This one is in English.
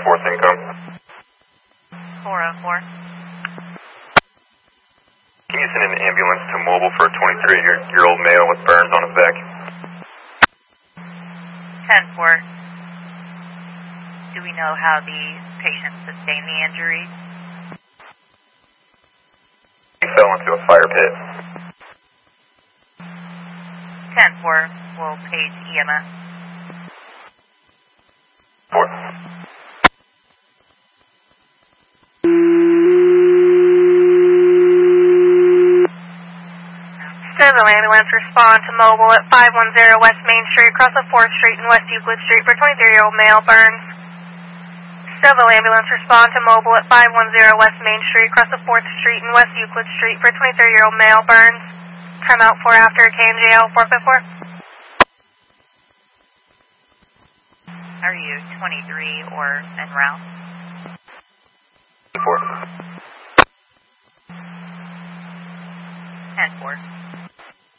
404 income. 404. Can you send an ambulance to Mobile for a 23-year-old male with burns on his back? 10-4. Do we know how the patient sustained the injury? He fell into a fire pit. 10-4. We'll page EMS. 4. Civil ambulance respond to Mobile at 510 West Main Street, across of 4th Street and West Euclid Street for 23-year-old male burns. Civil ambulance respond to Mobile at 510 West Main Street, across of 4th Street and West Euclid Street for 23-year-old male burns. Time out 4 after KMJL 454. Are you 23 or en route? 4. 10-4.